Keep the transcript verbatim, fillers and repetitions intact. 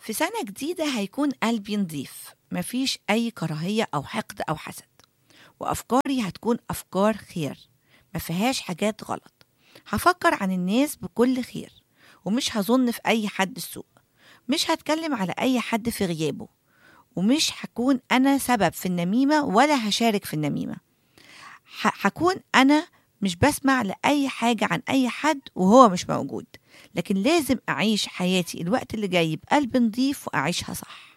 في سنة جديدة هيكون قلبي نضيف، مفيش أي كراهية أو حقد أو حسد، وأفكاري هتكون أفكار خير مفيهاش حاجات غلط. هفكر عن الناس بكل خير، ومش هظن في أي حد سوء، مش هتكلم على أي حد في غيابه، ومش هكون أنا سبب في النميمة ولا هشارك في النميمة. ح- هكون أنا مش بسمع لأي حاجة عن أي حد وهو مش موجود، لكن لازم أعيش حياتي الوقت اللي جاي بقلب نضيف وأعيشها صح.